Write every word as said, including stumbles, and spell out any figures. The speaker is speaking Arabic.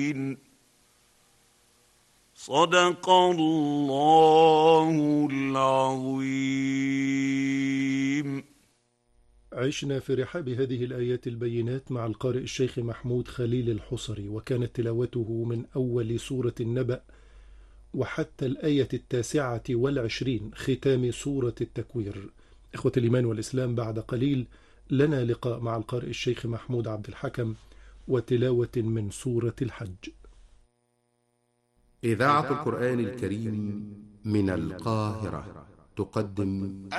صدق الله العظيم. عشنا في رحاب هذه الآيات البينات مع القارئ الشيخ محمود خليل الحصري، وكانت تلاوته من أول سورة النبأ وحتى الآية التاسعة والعشرين ختام سورة التكوير. إخوة الإيمان والإسلام، بعد قليل لنا لقاء مع القارئ الشيخ محمود عبد الحكم وتلاوة من سورة الحج. إذاعة القرآن الكريم من القاهرة تقدم